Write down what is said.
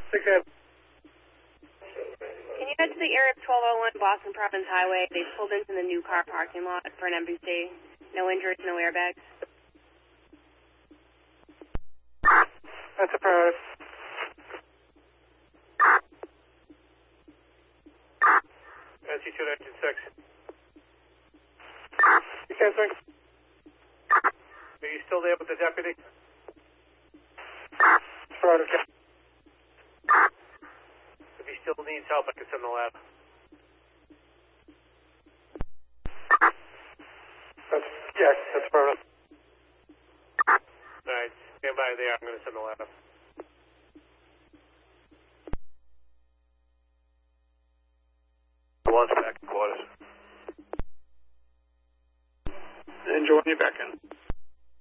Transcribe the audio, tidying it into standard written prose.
6 Can you head to the area of 1201 Boston Province Highway? They pulled into the new car parking lot for an NBC. No injuries, no airbags. That's a priority. NC-296. You can't think. Are you still there with the deputy? Priority. If he still needs help, I can send the lab. That's priority. Alright, stand by there. I'm going to send the lab.